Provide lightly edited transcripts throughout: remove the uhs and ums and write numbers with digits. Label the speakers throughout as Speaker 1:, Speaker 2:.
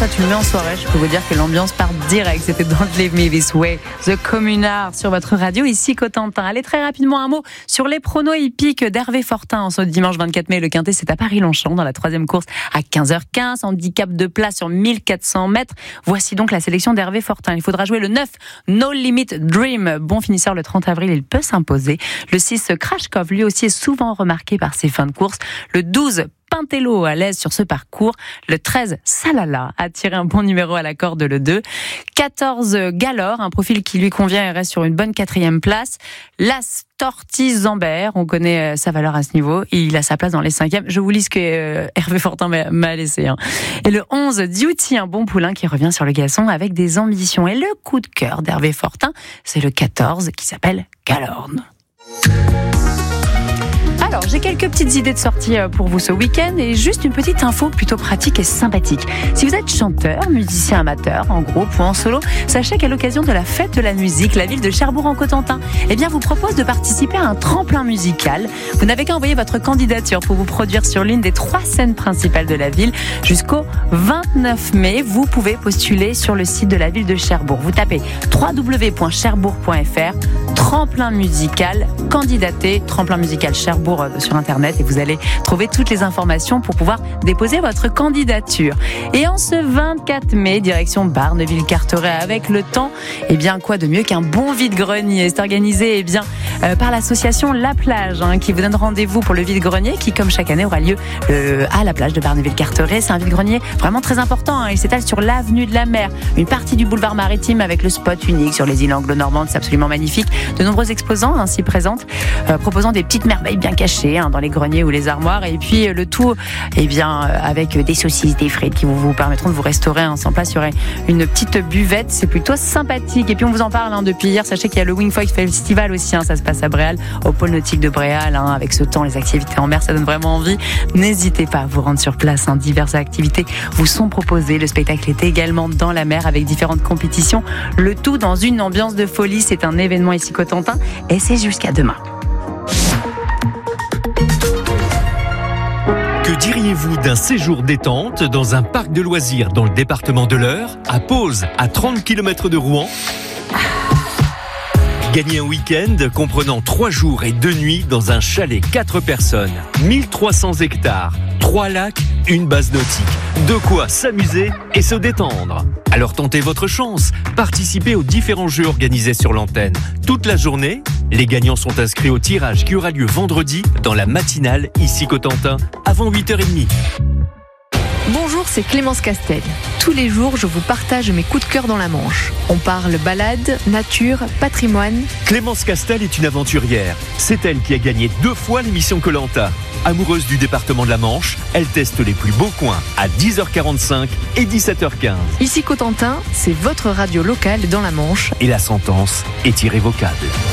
Speaker 1: ça tu le mets en soirée, je peux vous dire que l'ambiance part direct. C'était Don't Leave Me This Way, The Communard sur votre radio, ici Cotentin. Allez, très rapidement un mot sur les pronos hippiques d'Hervé Fortin en ce dimanche 24 mai. Le Quintet, c'est à Paris-Longchamp dans la 3e course à 15h15, handicap de place sur 1400 mètres. Voici donc la sélection d'Hervé Fortin. Il faudra jouer le 9, No Limit Dream. Bon finisseur le 30 avril, il peut s'imposer. Le 6, Krashkov, lui aussi est souvent remarqué par ses fins de course. Le 12, Pintello à l'aise sur ce parcours. Le 13, Salala a tiré un bon numéro à la corde, le 2. 14, Galore, un profil qui lui convient et reste sur une bonne 4e place. L'As Torti-Zambert, on connaît sa valeur à ce niveau. Il a sa place dans les 5e. Je vous lis ce que Hervé Fortin m'a laissé. Et le 11, Duty, un bon poulain qui revient sur le gazon avec des ambitions. Et le coup de cœur d'Hervé Fortin, c'est le 14 qui s'appelle Galorne. Alors, j'ai quelques petites idées de sortie pour vous ce week-end et juste une petite info plutôt pratique et sympathique. Si vous êtes chanteur, musicien amateur, en groupe ou en solo, sachez qu'à l'occasion de la fête de la musique, la ville de Cherbourg-en-Cotentin vous propose de participer à un tremplin musical. Vous n'avez qu'à envoyer votre candidature pour vous produire sur l'une des 3 scènes principales de la ville. Jusqu'au 29 mai, vous pouvez postuler sur le site de la ville de Cherbourg. Vous tapez www.cherbourg.fr, tremplin musical, candidaté, tremplin musical Cherbourg sur internet et vous allez trouver toutes les informations pour pouvoir déposer votre candidature. Et en ce 24 mai, direction Barneville-Carteret avec le temps, quoi de mieux qu'un bon vide-grenier. C'est organisé par l'association La Plage qui vous donne rendez-vous pour le vide-grenier qui, comme chaque année, aura lieu à la plage de Barneville-Carteret. C'est un vide-grenier vraiment très important. Il s'étale sur l'avenue de la Mer, une partie du boulevard maritime avec le spot unique sur les îles anglo-normandes. C'est absolument magnifique. De nombreux exposants ainsi présentes, proposant des petites merveilles bien cachées dans les greniers ou les armoires. Et puis le tout, avec des saucisses, des frites qui vous permettront de vous restaurer. Sans place, il y aurait une petite buvette. C'est plutôt sympathique. Et puis on vous en parle depuis hier. Sachez qu'il y a le Wingfoil Festival aussi. Ça se passe à Bréal, au pôle nautique de Bréal. Avec ce temps, les activités en mer, ça donne vraiment envie. N'hésitez pas à vous rendre sur place. Diverses activités vous sont proposées. Le spectacle est également dans la mer avec différentes compétitions. Le tout dans une ambiance de folie. C'est un événement ici Cotentin et c'est jusqu'à demain.
Speaker 2: Que diriez-vous d'un séjour détente dans un parc de loisirs dans le département de l'Eure, à Pose, à 30 km de Rouen? Gagnez un week-end comprenant 3 jours et 2 nuits dans un chalet 4 personnes, 1300 hectares, 3 lacs, une base nautique. De quoi s'amuser et se détendre. Alors tentez votre chance, participez aux différents jeux organisés sur l'antenne. Toute la journée, les gagnants sont inscrits au tirage qui aura lieu vendredi dans la matinale ici Cotentin, avant 8h30.
Speaker 3: Bonjour, c'est Clémence Castel. Tous les jours, je vous partage mes coups de cœur dans la Manche. On parle balade, nature, patrimoine.
Speaker 2: Clémence Castel est une aventurière. C'est elle qui a gagné 2 fois l'émission Koh-Lanta. Amoureuse du département de la Manche, elle teste les plus beaux coins à 10h45 et 17h15.
Speaker 3: Ici Cotentin, c'est votre radio locale dans la Manche.
Speaker 2: Et la sentence est irrévocable.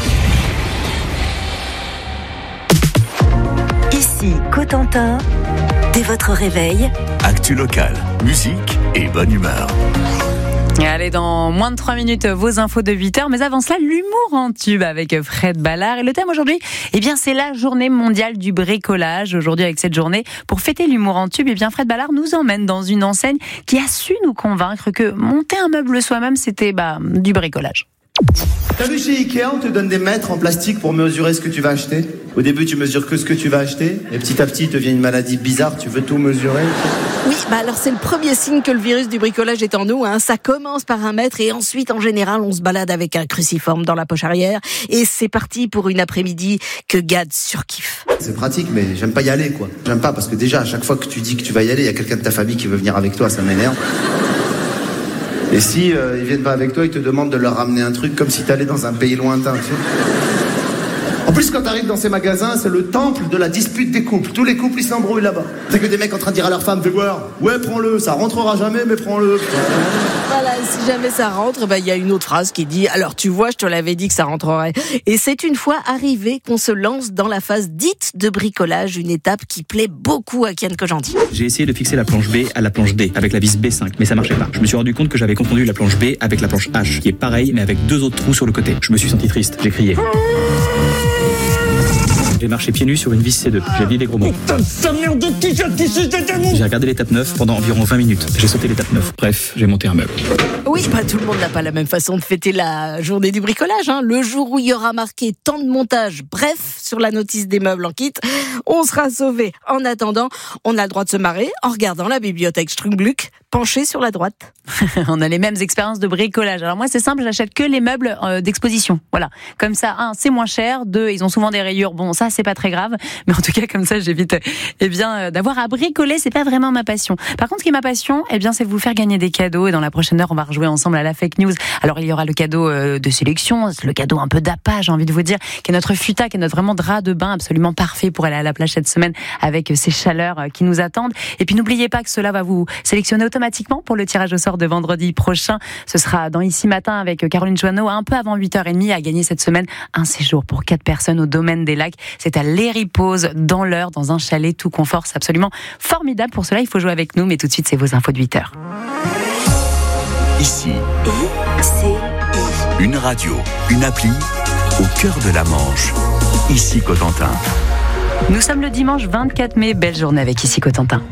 Speaker 4: Ici Cotentin, dès votre réveil,
Speaker 5: actu locale, musique et bonne humeur.
Speaker 1: Et allez, dans moins de 3 minutes, vos infos de 8h. Mais avant cela, l'humour en tube avec Fred Ballard. Et le thème aujourd'hui, c'est la journée mondiale du bricolage. Aujourd'hui, avec cette journée, pour fêter l'humour en tube, Fred Ballard nous emmène dans une enseigne qui a su nous convaincre que monter un meuble soi-même, c'était du bricolage.
Speaker 6: T'as vu chez Ikea, on te donne des mètres en plastique pour mesurer ce que tu vas acheter. Au début, tu mesures que ce que tu vas acheter. Et petit à petit, il te vient une maladie bizarre, tu veux tout mesurer.
Speaker 7: Oui, alors c'est le premier signe que le virus du bricolage est en nous. Ça commence par 1 mètre et ensuite, en général, on se balade avec un cruciforme dans la poche arrière. Et c'est parti pour une après-midi que Gad surkiffe.
Speaker 6: C'est pratique, mais j'aime pas y aller, quoi. J'aime pas parce que déjà, à chaque fois que tu dis que tu vas y aller, il y a quelqu'un de ta famille qui veut venir avec toi, ça m'énerve. Et si ils viennent pas avec toi, ils te demandent de leur ramener un truc comme si t'allais dans un pays lointain, tu sais. En plus, quand t'arrives dans ces magasins, c'est le temple de la dispute des couples. Tous les couples, ils s'embrouillent là-bas. T'as que des mecs en train de dire à leur femme, fais voir, ouais, prends-le, ça rentrera jamais, mais prends-le.
Speaker 7: Voilà, si jamais ça rentre, il y a une autre phrase qui dit, alors tu vois, je te l'avais dit que ça rentrerait. Et c'est une fois arrivé qu'on se lance dans la phase dite de bricolage, une étape qui plaît beaucoup à Kian Kojandi.
Speaker 8: J'ai essayé de fixer la planche B à la planche D, avec la vis B5, mais ça marchait pas. Je me suis rendu compte que j'avais confondu la planche B avec la planche H, qui est pareil, mais avec 2 autres trous sur le côté. Je me suis senti triste, j'ai crié. J'ai marché pieds nus sur une vis C2. J'ai dit des gros mots. J'ai regardé l'étape 9 pendant environ 20 minutes. J'ai sauté l'étape 9. Bref, j'ai monté un meuble.
Speaker 7: Oui, tout le monde n'a pas la même façon de fêter la journée du bricolage. Le jour où il y aura marqué temps de montage, bref, sur la notice des meubles en kit, on sera sauvé. En attendant, on a le droit de se marrer en regardant la bibliothèque Strungbluck penchée sur la droite.
Speaker 1: On a les mêmes expériences de bricolage. Alors moi, c'est simple, j'achète que les meubles d'exposition. Voilà. Comme ça, 1, c'est moins cher. 2, ils ont souvent des rayures. Bon, ça, c'est pas très grave. Mais en tout cas, comme ça, j'évite, d'avoir à bricoler. C'est pas vraiment ma passion. Par contre, ce qui est ma passion, c'est de vous faire gagner des cadeaux. Et dans la prochaine heure, on va rejouer ensemble à la fake news. Alors, il y aura le cadeau de sélection, le cadeau un peu d'appât, j'ai envie de vous dire, qui est notre futa, qui est notre vraiment drap de bain absolument parfait pour aller à la plage cette semaine avec ces chaleurs qui nous attendent. Et puis, n'oubliez pas que cela va vous sélectionner automatiquement pour le tirage au sort de vendredi prochain. Ce sera dans Ici Matin avec Caroline Joanneau, un peu avant 8h30, à gagner cette semaine un séjour pour 4 personnes au domaine des lacs. C'est à l'Héripose, dans l'Eure, dans un chalet tout confort. C'est absolument formidable. Pour cela, il faut jouer avec nous. Mais tout de suite, c'est vos infos de 8h.
Speaker 5: Ici, une radio, une appli au cœur de la Manche. Ici Cotentin.
Speaker 1: Nous sommes le dimanche 24 mai. Belle journée avec Ici Cotentin.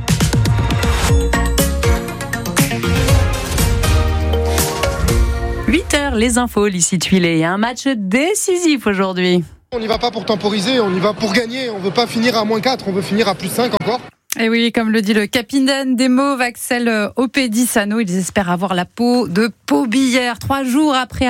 Speaker 1: 8h, les infos, Lucie Tuilé. Un match décisif aujourd'hui.
Speaker 9: On n'y va pas pour temporiser, on y va pour gagner. On ne veut pas finir à -4, on veut finir à +5 encore.
Speaker 10: Et oui, comme le dit le capitaine des Mauves, Axel Opedisano, ils espèrent avoir la peau de Paubillère. 3 jours après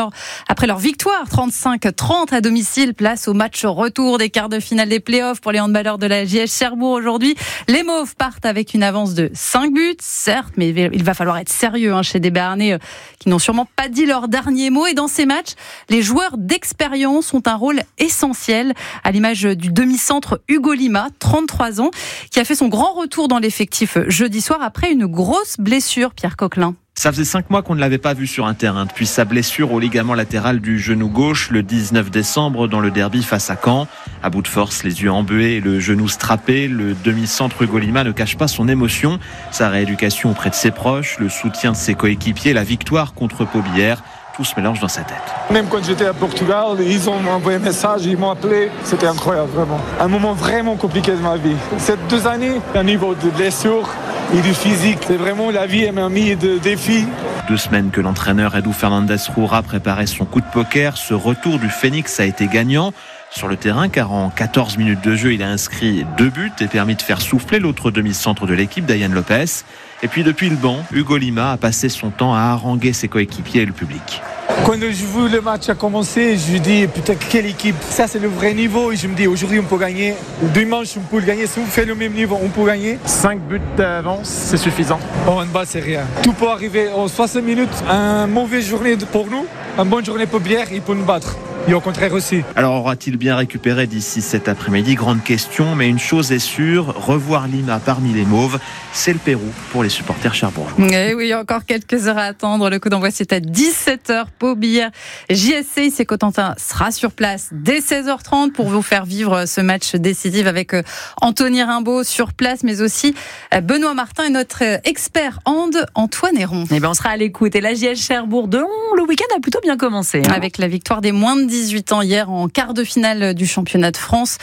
Speaker 10: leur victoire, 35-30 à domicile, place au match retour des quarts de finale des playoffs pour les handballeurs de la JS Cherbourg aujourd'hui. Les Mauves partent avec une avance de 5 buts, certes, mais il va falloir être sérieux chez des Béarnais qui n'ont sûrement pas dit leur dernier mot. Et dans ces matchs, les joueurs d'expérience ont un rôle essentiel, à l'image du demi-centre Hugo Lima, 33 ans, qui a fait son grand retour dans l'effectif jeudi soir après une grosse blessure, Pierre Coquelin.
Speaker 11: Ça faisait 5 mois qu'on ne l'avait pas vu sur un terrain depuis sa blessure au ligament latéral du genou gauche le 19 décembre dans le derby face à Caen. À bout de force, les yeux embués et le genou strappé, le demi-centre Hugo Lima ne cache pas son émotion. Sa rééducation auprès de ses proches, le soutien de ses coéquipiers, la victoire contre Paubillère. Tout se mélange dans sa tête.
Speaker 12: Même quand j'étais à Portugal, ils ont envoyé un message, ils m'ont appelé. C'était incroyable, vraiment. Un moment vraiment compliqué de ma vie. Ces 2 années, un niveau de blessure et du physique, c'est vraiment la vie m'a mis de défis.
Speaker 11: 2 semaines que l'entraîneur Edu Fernandez Roura préparait son coup de poker. Ce retour du Phoenix a été gagnant sur le terrain car en 14 minutes de jeu, il a inscrit 2 buts et permis de faire souffler l'autre demi-centre de l'équipe, Dayan Lopez. Et puis depuis le banc, Hugo Lima a passé son temps à haranguer ses coéquipiers et le public.
Speaker 12: Quand je vois le match a commencé, je me dis putain quelle équipe, ça c'est le vrai niveau et je me dis aujourd'hui on peut gagner, dimanche on peut le gagner, si on fait le même niveau on peut gagner.
Speaker 9: 5 buts d'avance, c'est suffisant.
Speaker 12: En handball c'est rien. Tout peut arriver en 60 minutes, une mauvaise journée pour nous, une bonne journée pour Bière, il peut nous battre. Et au contraire aussi.
Speaker 11: Alors aura-t-il bien récupéré d'ici cet après-midi? Grande question, mais une chose est sûre, revoir Lima parmi les Mauves, c'est le Pérou pour les supporters cherbourgeois.
Speaker 10: Et oui, encore quelques heures à attendre. Le coup d'envoi c'est à 17h. Paubillère JSC, c'est Cotentin sera sur place dès 16h30 pour vous faire vivre ce match décisif avec Anthony Rimbaud sur place, mais aussi Benoît Martin et notre expert hand Antoine Héron.
Speaker 1: Et on sera à l'écoute. Et la JS Cherbourg de le week-end a plutôt bien commencé.
Speaker 10: Avec la victoire des moins de 18 ans hier en quart de finale du championnat de France,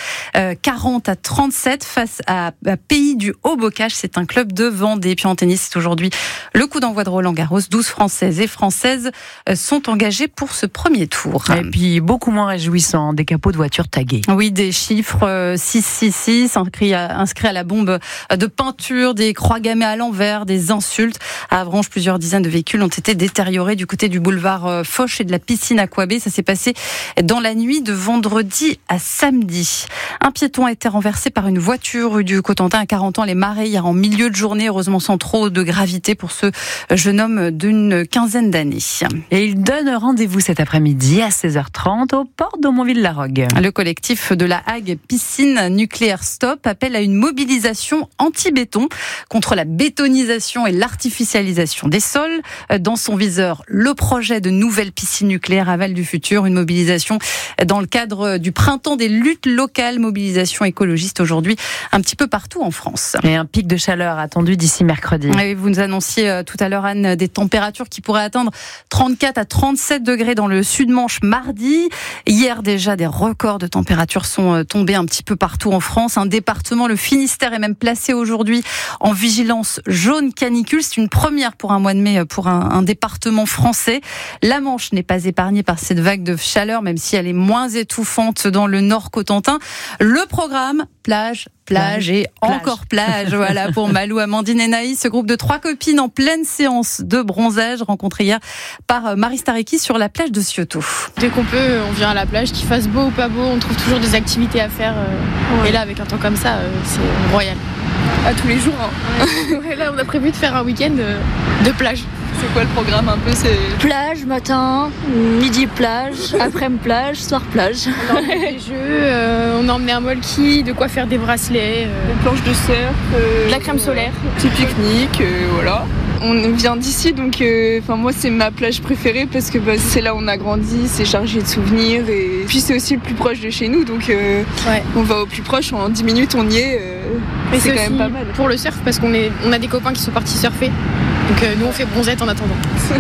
Speaker 10: 40-37 face à Pays du Haut-Bocage. C'est un club de Vendée. Puis en tennis, c'est aujourd'hui le coup d'envoi de Roland-Garros. 12 Françaises et Françaises sont engagées pour ce premier tour.
Speaker 1: Et puis beaucoup moins réjouissant, des capots de voitures tagués.
Speaker 10: Oui, des chiffres 666 inscrits à la bombe de peinture, des croix gammées à l'envers, des insultes. À Avranches, plusieurs dizaines de véhicules ont été détériorés du côté du boulevard Foch et de la piscine Aquabé. Ça s'est passé dans la nuit de vendredi à samedi. Un piéton a été renversé par une voiture rue du Cotentin à 40 ans, les Marais, hier en milieu de journée, heureusement sans trop de gravité pour ce jeune homme d'une quinzaine d'années.
Speaker 1: Et il donne rendez-vous cet après-midi à 16h30 aux portes d'Aumonville-la-Rogue.
Speaker 10: Le collectif de la Hague Piscine Nucléaire Stop appelle à une mobilisation anti-béton contre la bétonisation et l'artificialisation des sols. Dans son viseur, le projet de nouvelle piscine nucléaire à Val du Futur, une mobilisation dans le cadre du printemps des luttes locales, mobilisation écologiste aujourd'hui un petit peu partout en France.
Speaker 1: Et un pic de chaleur attendu d'ici mercredi.
Speaker 10: Et vous nous annonciez disait tout à l'heure, Anne, des températures qui pourraient atteindre 34 à 37 degrés dans le Sud-Manche mardi. Hier déjà, des records de température sont tombés un petit peu partout en France. Un département, le Finistère, est même placé aujourd'hui en vigilance jaune canicule. C'est une première pour un mois de mai pour un département français. La Manche n'est pas épargnée par cette vague de chaleur, même si elle est moins étouffante dans le nord Cotentin. Le programme, plage et encore plage. Voilà, pour Malou, Amandine et Naïs, ce groupe de 3 copines en pleine séance de bronzage, rencontré hier par Marie Starecki sur la plage de Cioto.
Speaker 13: Dès qu'on peut, on vient à la plage, qu'il fasse beau ou pas beau, on trouve toujours des activités à faire. Et là, avec un temps comme ça, c'est royal.
Speaker 14: À tous les jours. Hein.
Speaker 13: Ouais, là, on a prévu de faire un week-end de plage.
Speaker 14: C'est quoi le programme un peu?
Speaker 15: Plage, matin, midi plage, après-midi plage, soir plage.
Speaker 13: On a emmené des jeux, on a emmené un molki, de quoi faire des bracelets.
Speaker 14: Des planches de surf.
Speaker 13: De la crème solaire.
Speaker 14: Petit pique-nique, voilà. On vient d'ici, donc moi c'est ma plage préférée parce que c'est là où on a grandi, c'est chargé de souvenirs et puis c'est aussi le plus proche de chez nous, donc on va au plus proche, en 10 minutes on y est, c'est quand même pas mal.
Speaker 13: Pour le surf, parce qu'on a des copains qui sont partis surfer, donc nous on fait bronzette en attendant.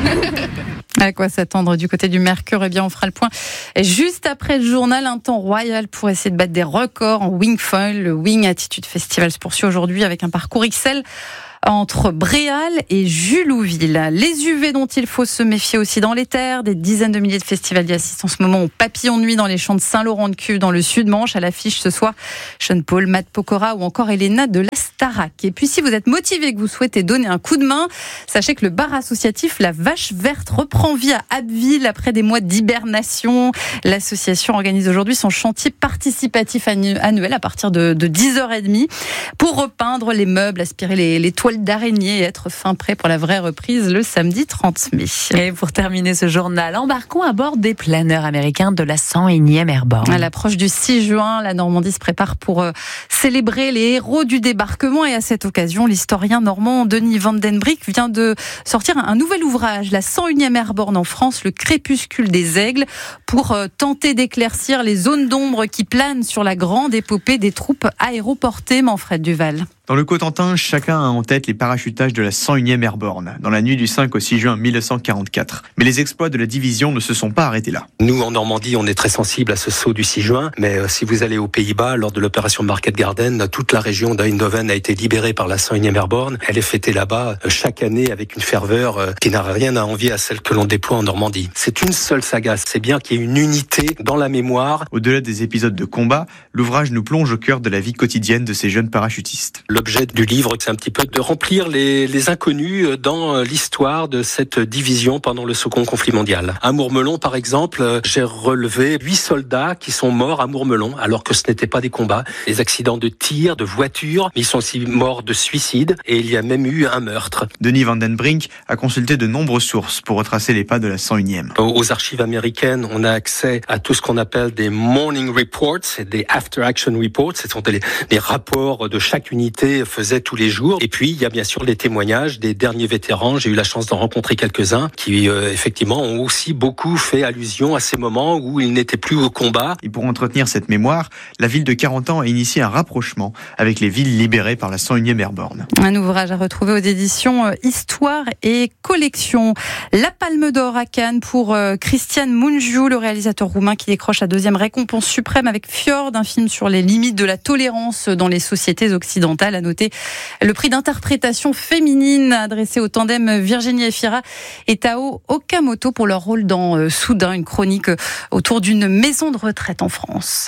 Speaker 10: À quoi s'attendre du côté du Mercure? Eh bien, on fera le point juste après le journal. Un temps royal pour essayer de battre des records en wingfoil. Le Wing Attitude Festival se poursuit aujourd'hui avec un parcours XL entre Bréal et Julouville. Les UV dont il faut se méfier aussi dans les terres. Des dizaines de milliers de festivaliers assistent en ce moment au Papillon de Nuit dans les champs de Saint-Laurent-de-Cuve dans le Sud-Manche. À l'affiche ce soir, Sean Paul, Matt Pokora ou encore Elena de la Starac. Et puis si vous êtes motivé, que vous souhaitez donner un coup de main, sachez que le bar associatif La Vache Verte reprend vie à Abbeville après des mois d'hibernation. L'association organise aujourd'hui son chantier participatif annuel à partir de 10h30 pour repeindre les meubles, aspirer les toiles d'araignée et être fin prêt pour la vraie reprise le samedi 30 mai.
Speaker 1: Et pour terminer ce journal, embarquons à bord des planeurs américains de la 101e Airborne.
Speaker 10: À l'approche du 6 juin, la Normandie se prépare pour célébrer les héros du débarquement et à cette occasion, l'historien normand Denis Van Den Brick vient de sortir un nouvel ouvrage, la 101e Airborne en France, le crépuscule des aigles, pour tenter d'éclaircir les zones d'ombre qui planent sur la grande épopée des troupes aéroportées. Manfred Duval.
Speaker 8: Dans le Cotentin, chacun a en tête les parachutages de la 101e Airborne, dans la nuit du 5 au 6 juin 1944. Mais les exploits de la division ne se sont pas arrêtés là.
Speaker 16: Nous, en Normandie, on est très sensible à ce saut du 6 juin, mais si vous allez aux Pays-Bas, lors de l'opération Market Garden, toute la région d'Eindhoven a été libérée par la 101e Airborne. Elle est fêtée là-bas chaque année avec une ferveur qui n'a rien à envier à celle que l'on déploie en Normandie. C'est une seule saga, c'est bien qu'il y ait une unité dans la mémoire.
Speaker 8: Au-delà des épisodes de combat, l'ouvrage nous plonge au cœur de la vie quotidienne de ces jeunes parachutistes.
Speaker 16: L'objet du livre, c'est un petit peu de remplir les inconnus dans l'histoire de cette division pendant le second conflit mondial. À Mourmelon, par exemple, j'ai relevé 8 soldats qui sont morts à Mourmelon, alors que ce n'étaient pas des combats, des accidents de tir, de voiture, mais ils sont aussi morts de suicide, et il y a même eu un meurtre.
Speaker 8: Denis Van Den Brink a consulté de nombreuses sources pour retracer les pas de la 101e.
Speaker 16: Aux archives américaines, on a accès à tout ce qu'on appelle des morning reports et des after action reports. Ce sont les rapports de chaque unité faisait tous les jours. Et puis, il y a bien sûr les témoignages des derniers vétérans. J'ai eu la chance d'en rencontrer quelques-uns qui, effectivement, ont aussi beaucoup fait allusion à ces moments où ils n'étaient plus au combat.
Speaker 8: Et pour entretenir cette mémoire, la ville de Carentan a initié un rapprochement avec les villes libérées par la 101e Airborne.
Speaker 10: Un ouvrage à retrouver aux éditions Histoire et Collection. La Palme d'Or à Cannes pour Cristian Mungiu, le réalisateur roumain qui décroche la 2e récompense suprême avec Fjord, un film sur les limites de la tolérance dans les sociétés occidentales. À noter le prix d'interprétation féminine adressé au tandem Virginie Efira et Tao Okamoto pour leur rôle dans Soudain, une chronique autour d'une maison de retraite en France.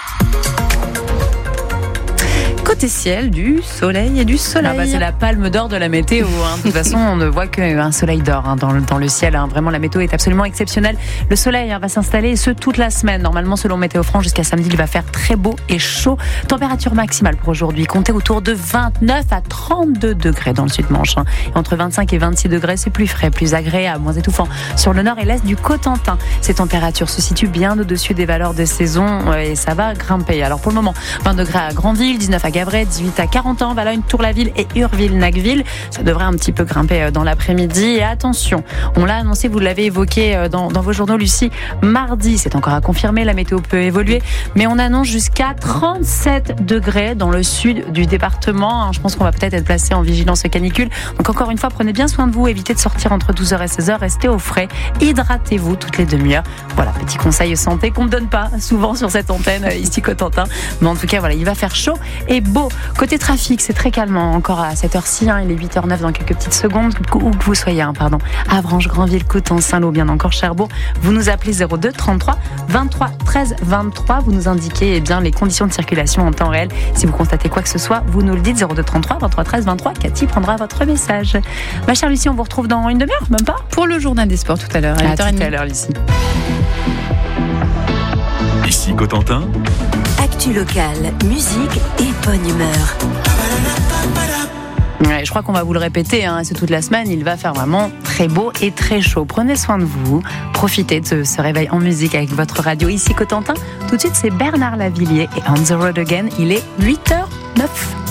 Speaker 10: Côté ciel, du soleil et du soleil.
Speaker 1: C'est la palme d'or de la météo. De toute façon, on ne voit qu'un soleil d'or dans le ciel. Vraiment, la météo est absolument exceptionnelle. Le soleil va s'installer, et ce, toute la semaine. Normalement, selon Météo France, jusqu'à samedi, il va faire très beau et chaud. Température maximale pour aujourd'hui, comptez autour de 29 à 32 degrés dans le Sud-Manche. Et entre 25 et 26 degrés, c'est plus frais, plus agréable, moins étouffant. Sur le nord et l'est du Cotentin, ces températures se situent bien au-dessus des valeurs de saison et ça va grimper. Alors pour le moment, 20 degrés à Granville, 19 à Gavron, Évray, 18 à 40 ans, Valognes, Tour-la-Ville et Urville-Nacqueville. Ça devrait un petit peu grimper dans l'après-midi. Et attention, on l'a annoncé, vous l'avez évoqué dans vos journaux, Lucie, mardi, c'est encore à confirmer, la météo peut évoluer, mais on annonce jusqu'à 37 degrés dans le sud du département. Je pense qu'on va peut-être être placé en vigilance canicule. Donc encore une fois, prenez bien soin de vous, évitez de sortir entre 12h et 16h, restez au frais, hydratez-vous toutes les demi-heures. Voilà, petit conseil santé qu'on ne donne pas souvent sur cette antenne ici Cotentin. Mais en tout cas, voilà, il va faire chaud et beau. Côté trafic, c'est très calme encore à cette heure-ci. Il est 8h09 dans quelques petites secondes. Où que vous soyez, Avranches, Granville, Coton, Saint-Lô, bien encore Cherbourg. Vous nous appelez 02 33 23 13 23. Vous nous indiquez les conditions de circulation en temps réel. Si vous constatez quoi que ce soit, vous nous le dites 02 33 23 13 23. Cathy prendra votre message. Ma chère Lucie, on vous retrouve dans une demi-heure, même pas,
Speaker 10: pour le journal des sports tout à l'heure.
Speaker 1: À tout à l'heure, Lucie.
Speaker 5: Ici Cotentin.
Speaker 4: Actu locale, musique et bonne humeur.
Speaker 1: Ouais, je crois qu'on va vous le répéter, c'est toute la semaine, il va faire vraiment très beau et très chaud. Prenez soin de vous, profitez de ce réveil en musique avec votre radio ici Cotentin. Tout de suite, c'est Bernard Lavilliers et On the Road Again, il est 8h09.